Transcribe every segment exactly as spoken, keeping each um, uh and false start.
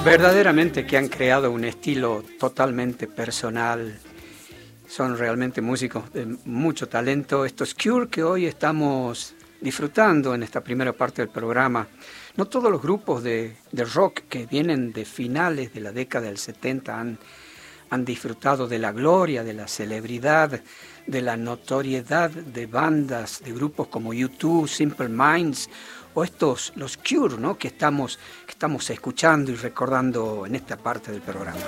Verdaderamente que han creado un estilo totalmente personal. Son realmente músicos de mucho talento. Estos Cure que hoy estamos disfrutando en esta primera parte del programa. No todos los grupos de, de rock que vienen de finales de la década del setenta han, han disfrutado de la gloria, de la celebridad, de la notoriedad de bandas, de grupos como U dos, Simple Minds, o estos, los Cure, ¿no? que, estamos, que estamos escuchando y recordando en esta parte del programa.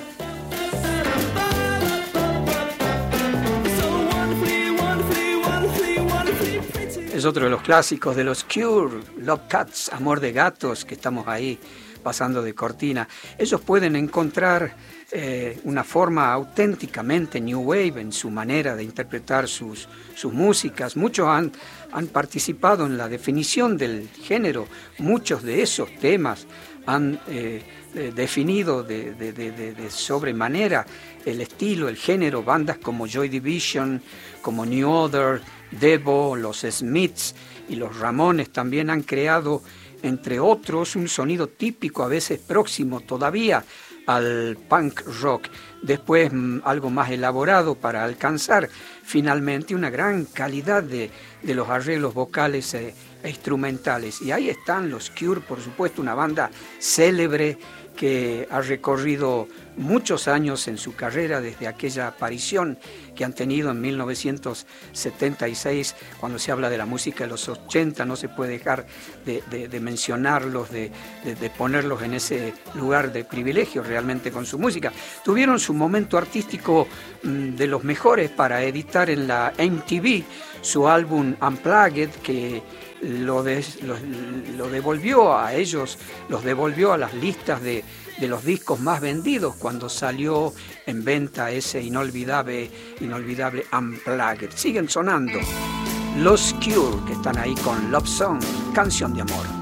Es otro de los clásicos de los Cure, Love Cats, Amor de Gatos, que estamos ahí pasando de cortina. Ellos pueden encontrar eh, una forma auténticamente New Wave en su manera de interpretar sus, sus músicas. Muchos han, han participado en la definición del género. Muchos de esos temas han eh, eh, definido de, de, de, de, de sobremanera el estilo, el género. Bandas como Joy Division, como New Order, Devo, los Smiths y los Ramones también han creado, entre otros, un sonido típico, a veces próximo todavía al punk rock. Después algo más elaborado para alcanzar finalmente una gran calidad de, de los arreglos vocales e, e instrumentales. Y ahí están los Cure, por supuesto, una banda célebre que ha recorrido muchos años en su carrera desde aquella aparición que han tenido en mil novecientos setenta y seis. Cuando se habla de la música de los ochenta no se puede dejar de, de, de mencionarlos, de, de, de ponerlos en ese lugar de privilegio realmente con su música. Tuvieron su momento artístico mmm, de los mejores para editar en la M T V su álbum Unplugged, que Lo, de, lo, lo devolvió a ellos, los devolvió a las listas de, de los discos más vendidos cuando salió en venta ese inolvidable, inolvidable Unplugged. Siguen sonando los Cure, que están ahí con Love Song, Canción de Amor.